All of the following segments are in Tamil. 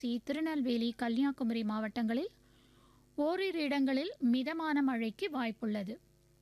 திருநெல்வேலி, கன்னியாகுமரி மாவட்டங்களில் ஓரிரு இடங்களில் மிதமான மழைக்கு வாய்ப்புள்ளது.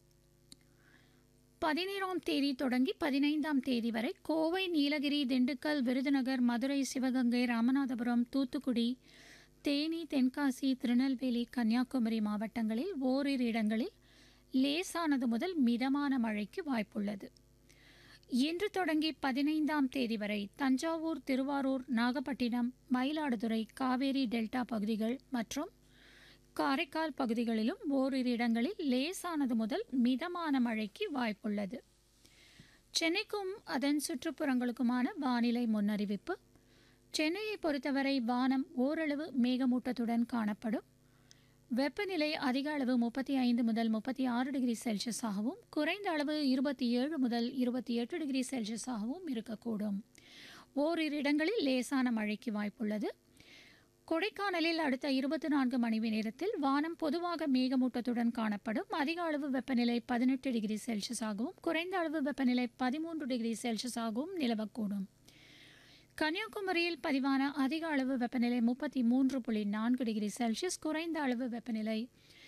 17ஆம் தேதி தொடங்கி 15ஆம் தேதி வரை கோவை, நீலகிரி, திண்டுக்கல், விருதுநகர், மதுரை, சிவகங்கை, ராமநாதபுரம், தூத்துக்குடி, தேனி, தென்காசி, திருநெல்வேலி, கன்னியாகுமரி மாவட்டங்களில் ஓரிரு இடங்களில் லேசானது முதல் மிதமான மழைக்கு வாய்ப்புள்ளது. இன்று தொடங்கி 15ஆம் தேதி வரை தஞ்சாவூர், திருவாரூர், நாகப்பட்டினம், மயிலாடுதுறை, காவேரி டெல்டா பகுதிகள் மற்றும் காரைக்கால் பகுதிகளிலும் ஓரிரு இடங்களில் லேசானது முதல் மிதமான மழைக்கு வாய்ப்புள்ளது. சென்னைக்கும் அதன் சுற்றுப்புறங்களுக்குமான வானிலை முன்னறிவிப்பு. சென்னையை பொறுத்தவரை வானம் ஓரளவு மேகமூட்டத்துடன் காணப்படும். வெப்பநிலை அதிக அளவு 35 முதல் 36 டிகிரி செல்சியஸாகவும் குறைந்த அளவு 27 முதல் 28 டிகிரி செல்சியஸாகவும் இருக்கக்கூடும். ஓரிரு இடங்களில் லேசான மழைக்கு வாய்ப்புள்ளது. கொடைக்கானலில் அடுத்த 24 மணி நேரத்தில் வானம் பொதுவாக மேகமூட்டத்துடன் காணப்படும். அதிக அளவு வெப்பநிலை 18 டிகிரி செல்சியஸாகவும் குறைந்த அளவு வெப்பநிலை 13 டிகிரி செல்சியஸாகவும் நிலவக்கூடும். கன்னியாகுமரியில் பதிவான அதிக அளவு வெப்பநிலை 33.4 டிகிரி செல்சியஸ், குறைந்த அளவு வெப்பநிலை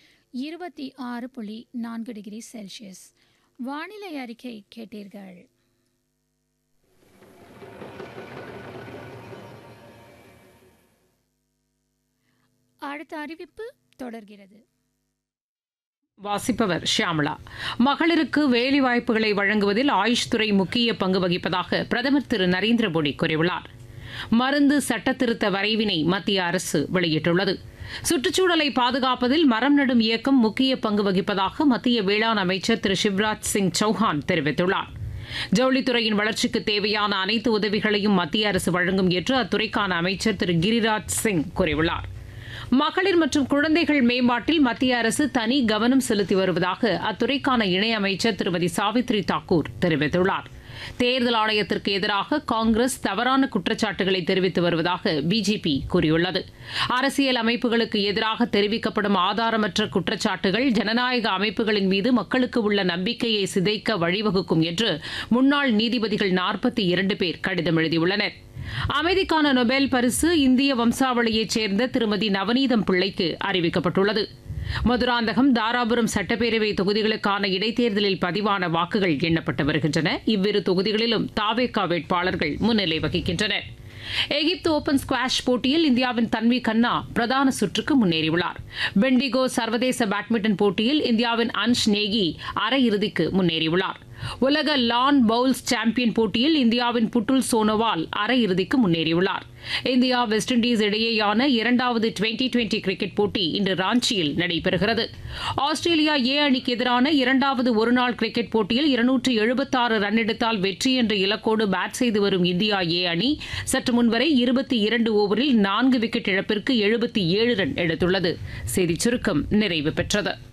26.4 டிகிரி செல்சியஸ். வானிலை அறிக்கை கேட்டீர்கள். அடுத்த அறிவிப்பு தொடர்கிறது. வாசிப்பவர் ஷியாமளா. மகளிருக்கு வேலைவாய்ப்புகளை வழங்குவதில் ஆயுஷ் துறை முக்கிய பங்கு வகிப்பதாக பிரதமர் திரு நரேந்திர மோடி கூறியுள்ளார். மருந்து சட்டத்திருத்த வரைவினை மத்திய அரசு வெளியிட்டுள்ளது. சுற்றுச்சூழலை பாதுகாப்பதில் மரம் நடும் இயக்கம் முக்கிய பங்கு வகிப்பதாக மத்திய வேளாண் அமைச்சர் திரு சிவராஜ் சிங் சௌஹான் தெரிவித்துள்ளார். ஜவுளித்துறையின் வளர்ச்சிக்கு தேவையான அனைத்து உதவிகளையும் மத்திய அரசு வழங்கும் என்று அத்துறைக்கான அமைச்சர் திரு கிரிராஜ் சிங் கூறியுள்ளார். மகளிர் மற்றும் குழந்தைகள் மேம்பாட்டில் மத்திய அரசு தனி கவனம் செலுத்தி வருவதாக அத்துறைக்கான இணையமைச்சர் திருமதி சாவித்ரி தாக்கூர் தெரிவித்துள்ளார். தேர்தல் ஆணையத்திற்கு எதிராக காங்கிரஸ் தவறான குற்றச்சாட்டுகளை தெரிவித்து வருவதாக பிஜேபி கூறியுள்ளது. அரசியல் அமைப்புகளுக்கு எதிராக தெரிவிக்கப்படும் ஆதாரமற்ற குற்றச்சாட்டுகள் ஜனநாயக அமைப்புகளின் மீது மக்களுக்கு உள்ள நம்பிக்கையை சிதைக்க வழிவகுக்கும் என்று முன்னாள் நீதிபதிகள் 42 பேர் கடிதம் எழுதியுள்ளனர். அமைதிக்கான நொபேல் பரிசு இந்திய வம்சாவளியைச் சேர்ந்த திருமதி நவநீதம் பிள்ளைக்கு அறிவிக்கப்பட்டுள்ளது. மதுராந்தகம், தாராபுரம் சட்டப்பேரவை தொகுதிகளுக்கான இடைத்தேர்தலில் பதிவான வாக்குகள் எண்ணப்பட்டு வருகின்றன. இவ்விரு தொகுதிகளிலும் தாவேகா வேட்பாளர்கள் முன்னிலை வகிக்கின்றனர். எகிப்து ஓபன் ஸ்குவாஷ் போட்டியில் இந்தியாவின் தன்வி கண்ணா பிரதான சுற்றுக்கு முன்னேறியுள்ளார். பெண்டிகோ சர்வதேச பேட்மிண்டன் போட்டியில் இந்தியாவின் அன்ஷ் நேகி அரையிறுதிக்கு முன்னேறியுள்ளார். உலக லான் பவுல்ஸ் சாம்பியன் போட்டியில் இந்தியாவின் புட்டுல் சோனோவால் அரையிறுதிக்கு முன்னேறியுள்ளார். இந்தியா வெஸ்ட் இண்டீஸ் இடையேயான 2வது டுவெண்டி கிரிக்கெட் போட்டி இன்று ராஞ்சியில் நடைபெறுகிறது. ஆஸ்திரேலியா ஏ அணிக்கு எதிரான 2வது ஒருநாள் கிரிக்கெட் போட்டியில் 276 ரன் எடுத்தால் வெற்றி என்ற இலக்கோடு பேட் செய்து வரும் இந்தியா ஏ அணி சற்று முன்வரை 22 ஓவரில் 4 விக்கெட் இழப்பிற்கு 77 ரன் எடுத்துள்ளது. செய்திச் சுருக்கம் நிறைவு பெற்றது.